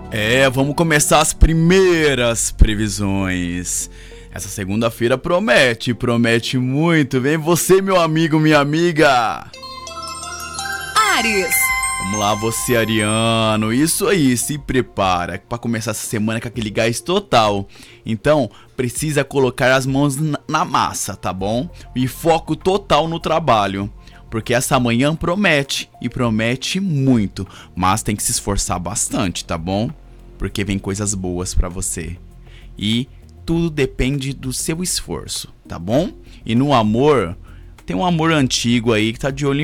Vamos começar as primeiras previsões. Essa segunda-feira promete muito. Vem você, meu amigo, minha amiga. Áries. Vamos lá, você, ariano. Isso aí, se prepara para começar essa semana com aquele gás total. Então, precisa colocar as mãos na massa, tá bom? E foco total no trabalho. Porque essa manhã promete, e promete muito. Mas tem que se esforçar bastante, tá bom? Porque vem coisas boas pra você. E tudo depende do seu esforço, tá bom? E no amor, tem um amor antigo aí que tá de olho